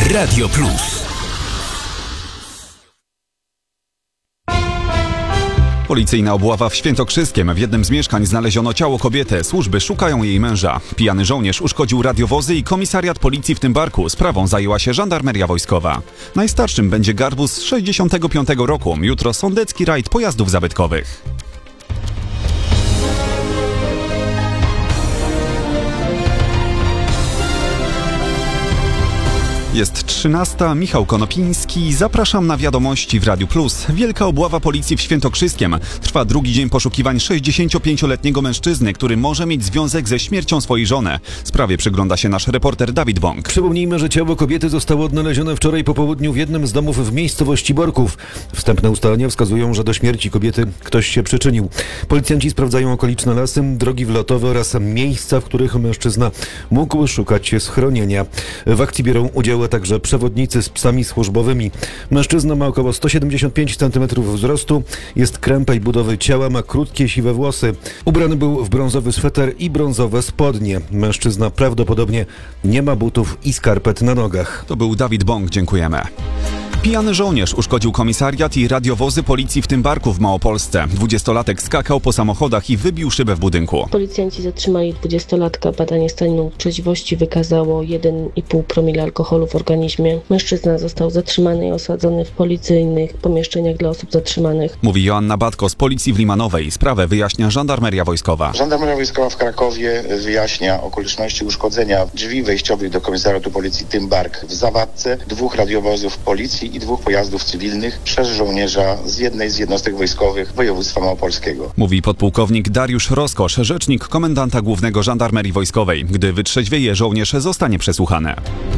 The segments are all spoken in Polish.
Radio Plus. Policyjna obława w Świętokrzyskiem. W jednym z mieszkań znaleziono ciało kobiety. Służby szukają jej męża. Pijany żołnierz uszkodził radiowozy i komisariat policji w Tymbarku. Sprawą zajęła się żandarmeria wojskowa. Najstarszym będzie garbus z 65 roku. Jutro sądecki rajd pojazdów zabytkowych. Jest 13. Michał Konopiński. Zapraszam na wiadomości w Radiu Plus. Wielka obława policji w Świętokrzyskiem. Trwa drugi dzień poszukiwań 65-letniego mężczyzny, który może mieć związek ze śmiercią swojej żony. Sprawie przygląda się nasz reporter Dawid Bąk. Przypomnijmy, że ciało kobiety zostało odnalezione wczoraj po południu w jednym z domów w miejscowości Borków. Wstępne ustalenia wskazują, że do śmierci kobiety ktoś się przyczynił. Policjanci sprawdzają okoliczne lasy, drogi wlotowe oraz miejsca, w których mężczyzna mógł szukać schronienia. W akcji biorą udział także przewodnicy z psami służbowymi. Mężczyzna ma około 175 cm wzrostu, jest krępej budowy ciała, ma krótkie, siwe włosy. Ubrany był w brązowy sweter i brązowe spodnie. Mężczyzna prawdopodobnie nie ma butów i skarpet na nogach. To był Dawid Bąk, dziękujemy. Pijany żołnierz uszkodził komisariat i radiowozy policji w Tymbarku w Małopolsce. 20-latek skakał po samochodach i wybił szybę w budynku. Policjanci zatrzymali 20-latka. Badanie stanu trzeźwości wykazało 1,5 promila alkoholu w organizmie. Mężczyzna został zatrzymany i osadzony w policyjnych pomieszczeniach dla osób zatrzymanych. Mówi Joanna Batko z policji w Limanowej. Sprawę wyjaśnia żandarmeria wojskowa. Żandarmeria wojskowa w Krakowie wyjaśnia okoliczności uszkodzenia drzwi wejściowych do komisariatu policji Tymbark w Zawadce, 2 radiowozów policji i 2 pojazdów cywilnych przez żołnierza z jednej z jednostek wojskowych województwa małopolskiego. Mówi podpułkownik Dariusz Roskosz, rzecznik komendanta głównego żandarmerii wojskowej. Gdy wytrzeźwieje, żołnierz zostanie przesłuchany.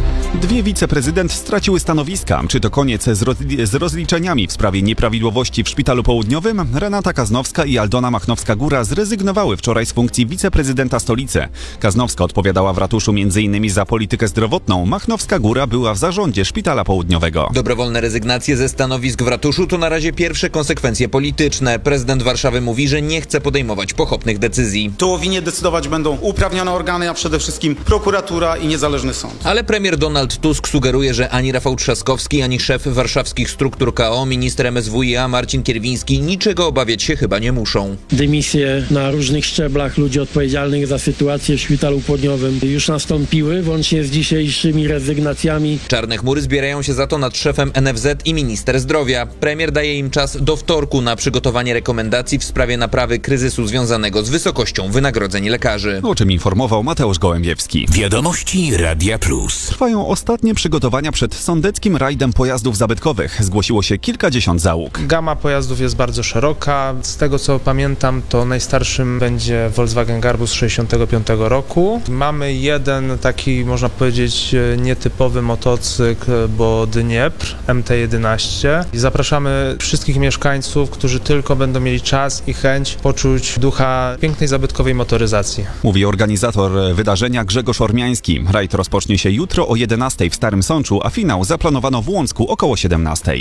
2 wiceprezydent straciły stanowiska. Czy to koniec z rozliczeniami w sprawie nieprawidłowości w Szpitalu Południowym? Renata Kaznowska i Aldona Machnowska-Góra zrezygnowały wczoraj z funkcji wiceprezydenta stolicy. Kaznowska odpowiadała w ratuszu m.in. za politykę zdrowotną. Machnowska-Góra była w zarządzie Szpitala Południowego. Dobrowolne rezygnacje ze stanowisk w ratuszu to na razie pierwsze konsekwencje polityczne. Prezydent Warszawy mówi, że nie chce podejmować pochopnych decyzji. Tu o winie decydować będą uprawnione organy, a przede wszystkim prokuratura i niezależny sąd. Ale premier Donald Tusk sugeruje, że ani Rafał Trzaskowski, ani szef warszawskich struktur KO, minister MSWiA Marcin Kierwiński niczego obawiać się chyba nie muszą. Dymisje na różnych szczeblach ludzi odpowiedzialnych za sytuację w Szpitalu Południowym już nastąpiły, włącznie z dzisiejszymi rezygnacjami. Czarne chmury zbierają się za to nad szefem NFZ i minister zdrowia. Premier daje im czas do wtorku na przygotowanie rekomendacji w sprawie naprawy kryzysu związanego z wysokością wynagrodzeń lekarzy. O czym informował Mateusz Gołębiewski. Wiadomości Radia Plus. Trwają ostatnie przygotowania przed sądeckim rajdem pojazdów zabytkowych. Zgłosiło się kilkadziesiąt załóg. Gama pojazdów jest bardzo szeroka. Z tego co pamiętam, to najstarszym będzie Volkswagen Garbus 65 roku. Mamy jeden taki, można powiedzieć, nietypowy motocykl, bo Dniepr MT-11. I zapraszamy wszystkich mieszkańców, którzy tylko będą mieli czas i chęć poczuć ducha pięknej, zabytkowej motoryzacji. Mówi organizator wydarzenia Grzegorz Ormiański. Rajd rozpocznie się jutro o 11 w Starym Sączu, a finał zaplanowano w Łącku około 17.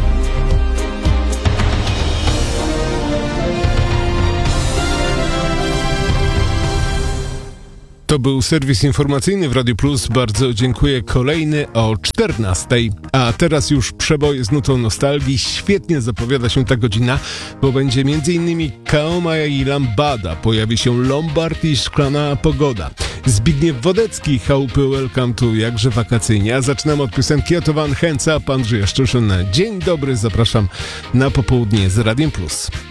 To był serwis informacyjny w Radiu Plus. Bardzo dziękuję. Kolejny o 14. A teraz już przeboje z nutą nostalgii. Świetnie zapowiada się ta godzina, bo będzie m.in. Kaomaja i Lambada. Pojawi się Lombard i Szklana Pogoda. Zbigniew Wodecki, chałupy Welcome to jakże wakacyjnie. A zaczynam od piosenki Otto Van Henca, Andrzeja Szczuszyn. Dzień dobry, zapraszam na popołudnie z Radiem Plus.